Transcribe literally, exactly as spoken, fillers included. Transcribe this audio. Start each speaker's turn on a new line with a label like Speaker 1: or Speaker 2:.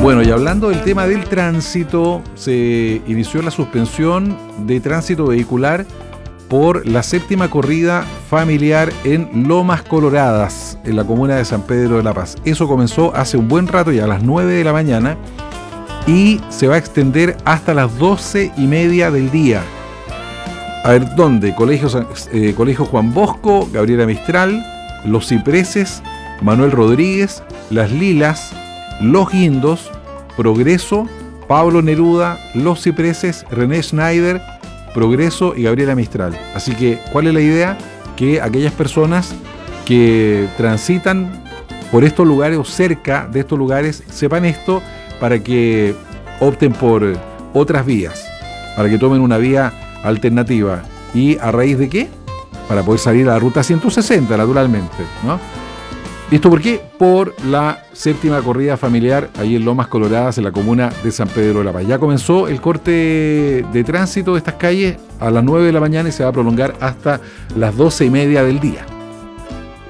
Speaker 1: Bueno, y hablando del tema del tránsito, se inició la suspensión de tránsito vehicular por la séptima corrida familiar en Lomas Coloradas, en la comuna de San Pedro de la Paz. Eso comenzó hace un buen rato, ya a las nueve de la mañana, y se va a extender hasta las doce y media del día. A ver, ¿dónde? Colegio, eh, Colegio Juan Bosco, Gabriela Mistral, Los Cipreses, Manuel Rodríguez, Las Lilas, Los Guindos, Progreso, Pablo Neruda, Los Cipreses, René Schneider, Progreso y Gabriela Mistral. Así que, ¿cuál es la idea? Que aquellas personas que transitan por estos lugares o cerca de estos lugares sepan esto para que opten por otras vías, para que tomen una vía alternativa. ¿Y a raíz de qué? Para poder salir a la ruta ciento sesenta, naturalmente, ¿no? ¿Esto por qué? Por la séptima corrida familiar ahí en Lomas Coloradas, en la comuna de San Pedro de la Paz. Ya comenzó el corte de tránsito de estas calles a las nueve de la mañana y se va a prolongar hasta las doce y media del día.